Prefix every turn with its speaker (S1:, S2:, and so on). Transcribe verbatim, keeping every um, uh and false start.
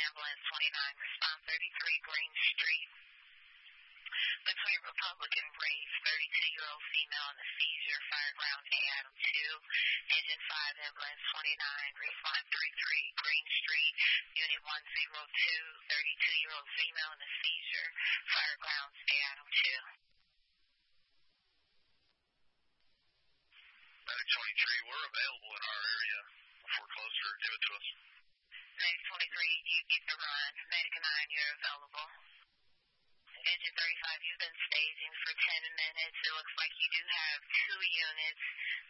S1: ambulance twenty-nine, respond thirty-three Green Street. Between Republic and Race, thirty-two-year-old female in a seizure, fireground A Adam two, engine five, ambulance twenty-nine, respond thirty-three Green Street, unit one oh two, thirty-two-year-old female in a seizure, firegrounds A Adam two.
S2: Medic twenty-three, we're available in our area. If we're closer, give it to us.
S1: Medic twenty-three, you get the run. Medic nine, you're available. Engine thirty-five, you've been staging for ten minutes. It looks like you do have two units